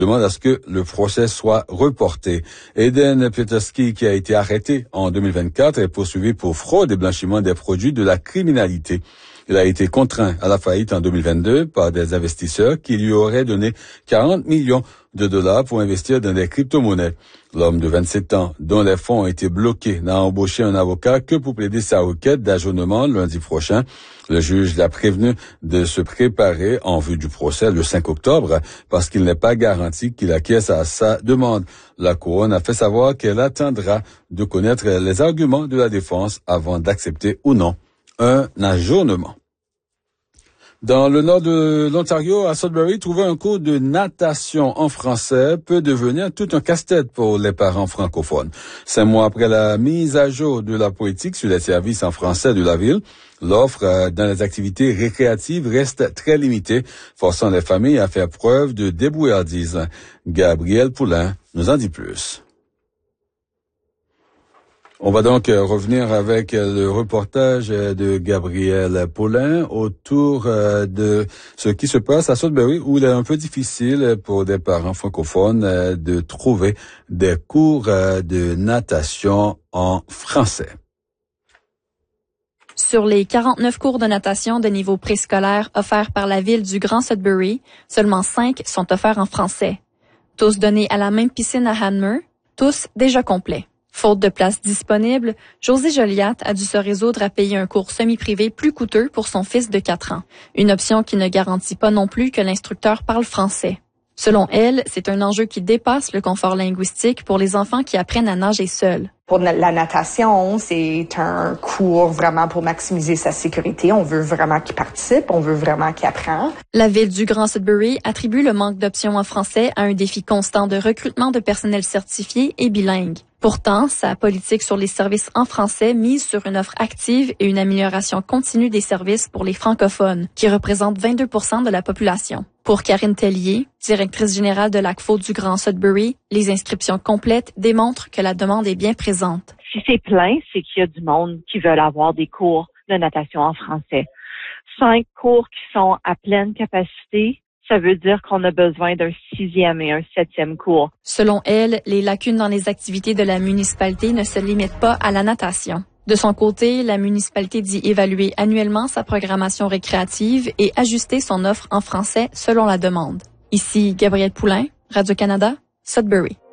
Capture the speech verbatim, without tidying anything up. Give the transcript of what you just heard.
demande à ce que le procès soit reporté. Eden Petersky, qui a été arrêté en deux mille vingt-quatre, est poursuivi pour fraude et blanchiment des produits de la criminalité. Il a été contraint à la faillite en deux mille vingt-deux par des investisseurs qui lui auraient donné quarante millions de dollars pour investir dans des crypto-monnaies. L'homme de vingt-sept ans, dont les fonds ont été bloqués, n'a embauché un avocat que pour plaider sa requête d'ajournement lundi prochain. Le juge l'a prévenu de se préparer en vue du procès le cinq octobre parce qu'il n'est pas garanti qu'il acquiesce à sa demande. La couronne a fait savoir qu'elle attendra de connaître les arguments de la défense avant d'accepter ou non un ajournement. Dans le nord de l'Ontario, à Sudbury, trouver un cours de natation en français peut devenir tout un casse-tête pour les parents francophones. Cinq mois après la mise à jour de la politique sur les services en français de la ville, l'offre dans les activités récréatives reste très limitée, forçant les familles à faire preuve de débrouillardise. Gabriel Poulain nous en dit plus. On va donc revenir avec le reportage de Gabriel Paulin autour de ce qui se passe à Sudbury, où il est un peu difficile pour des parents francophones de trouver des cours de natation en français. Sur les quarante-neuf cours de natation de niveau préscolaire offerts par la ville du Grand Sudbury, seulement cinq sont offerts en français. Tous donnés à la même piscine à Hanmer, tous déjà complets. Faute de place disponible, José Joliat a dû se résoudre à payer un cours semi-privé plus coûteux pour son fils de quatre ans. Une option qui ne garantit pas non plus que l'instructeur parle français. Selon elle, c'est un enjeu qui dépasse le confort linguistique pour les enfants qui apprennent à nager seuls. Pour la natation, c'est un cours vraiment pour maximiser sa sécurité. On veut vraiment qu'il participe, on veut vraiment qu'il apprenne. La ville du Grand Sudbury attribue le manque d'options en français à un défi constant de recrutement de personnel certifié et bilingue. Pourtant, sa politique sur les services en français mise sur une offre active et une amélioration continue des services pour les francophones, qui représentent vingt-deux pour cent de la population. Pour Karine Tellier, directrice générale de l'A C F O du Grand Sudbury, les inscriptions complètes démontrent que la demande est bien présente. Si c'est plein, c'est qu'il y a du monde qui veut avoir des cours de natation en français. Cinq cours qui sont à pleine capacité, ça veut dire qu'on a besoin d'un sixième et un septième cours. Selon elle, les lacunes dans les activités de la municipalité ne se limitent pas à la natation. De son côté, la municipalité dit évaluer annuellement sa programmation récréative et ajuster son offre en français selon la demande. Ici, Gabriel Poulain, Radio-Canada, Sudbury.